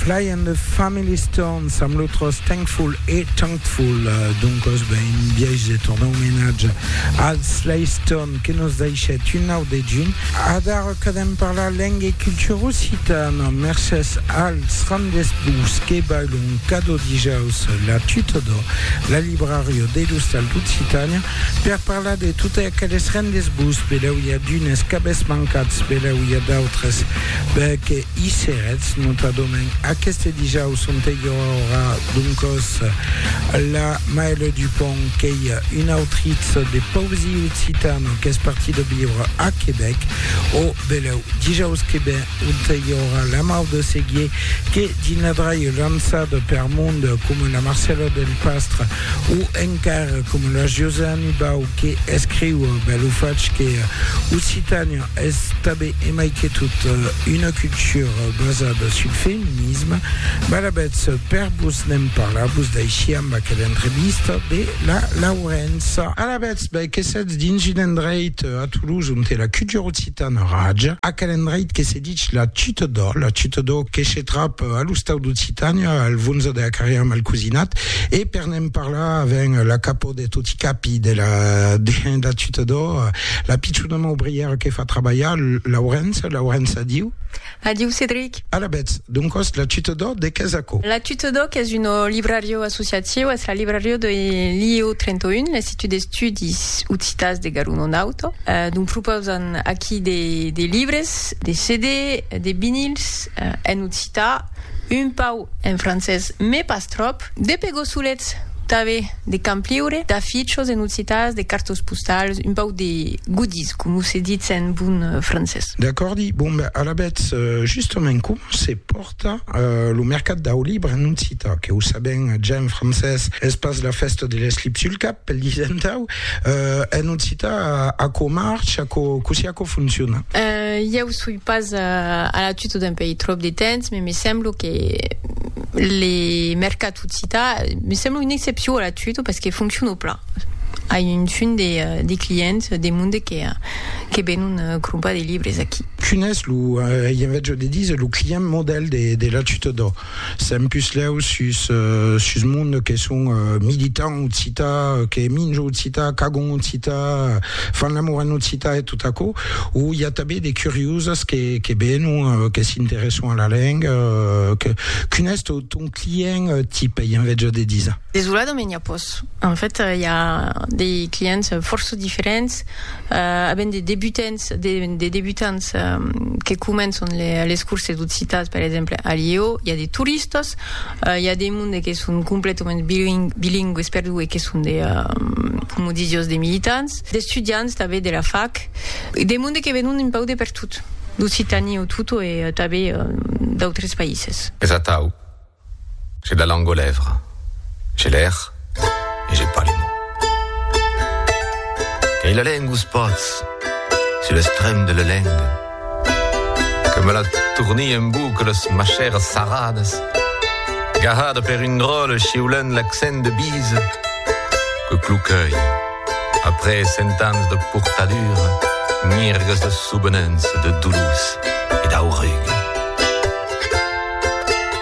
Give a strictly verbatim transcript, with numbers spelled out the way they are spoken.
Sly and the Family Stone, amb l'altre Thankful et Thankful. Uh, donc, ben, un biais de tornar homenatge al Sly Stone que nos deixet un au de juny. Adar quedem parlar lengua e cultura occitana, mercès als rendezvous que bailun cado dijaus la Tutodor, la librario de l'Hostal d'Occitania, per parlar de tutte aquelles rendezvous, beleu hi ha d'unes cabes mancats, beleu hi ha d'altres que hi serets, notadament aquest dijous on hi haurà doncs la Maëlle Dupont que hi ha una autrice de poésie occitana que és partie de vivre a Québec, o beleu dijous que ve on hi haurà la Mau de Seguier que dinadra i lançada per món com la Marcela del Pastre o encara com la Josiane Bau que escriu beleu faig que Occitania és també e mai que tot una cultura basada sur le féminisme. Balabets per vos n'aime parlar, vos d'així amb aquella entrevista de la Laurença. Alabets, ben, que sets dins un endreit a Toulouse on té la cultura occitana raja, aquell endreit que se dit la Tutodor, la Tutodor que se trap a l'Hostal d'Occitania, al vunza de la carrière mal cousinat, et per n'aime parlar avec la capo de tutti capi de la, de la Tutodor, la pitchounama ouvrière que fa treballar, Laurença, Laurença diu. Adieu Cédric. Alabets, donc la Tutodor de Casaco. La Tutodor és un librario associatiu, és la librario de l'I E O trenta un, l'Institut d'Estudis Occitas de Garunonauto. Uh, donc proposen aquí de, de llibres, de C D, de vinils, uh, en occità, un pau en francès, mais pas trop, de pegossolets també de camp lliure, d'afitxos en occitàs, de cartes postals, un pau de goodies, com se dit en bon uh, francès. D'accord, dit. Bon, ben, Alabets, uh, justement, com se porta uh, lo mercat d'au libre en occità, que ho sabem ja en francès es pas la festa de l'eslip sul cap, pel disentau, uh, en occità a, a co march, a co, così a co funciona. Uh, eu sui pas uh, a la tuto d'un pays trop de temps, mais me sembla que les mercats occità, me sembla une exception à la tuto parce qu'elle fonctionne au plat. Il y a une fin des, uh, des clients, des mondes qui, uh, qui viennent comprar des livres aquí. Cunes, lo, uh, i invece de dire, le client modèle de, de la Tutodor. C'est un peu là sus, uh, sus monde qui sont uh, militants occità, qui mingent occità, cagons occità, fan l'amour en occità et tout à coup, où il y a també des curieuses qui, qui viennent, uh, qui s'intéressent à la langue, uh, que, Cunes, ton client uh, type, i invece de dire. Désolé, mais il n'y a pas. En fait, il y a des clients force différents, euh, avec des débutants, des, des débutants euh, qui commencent les, les cours d'Occitas, par exemple, à l'I E O. Il y a des touristes, euh, il y a des mondes qui sont complètement bilingues, bilingues perdus et qui sont des, euh, comme disions, des militants, des étudiants, avec de la fac, des mondes qui viennent un peu de partout, d'Occitanie au tout et també euh, d'autres pays. Esatau, j'ai de la langue aux lèvres, j'ai l'air et j'ai pas les mots. Et la langue us pots, sur l'extrême de la langue, que me la tournie en boucle ma chère sarades, garade per une drôle chioulen l'accent de bise, que clouqueuil, après sentence de pourtadure, miergues de soubenance, de doulousse et d'aurug.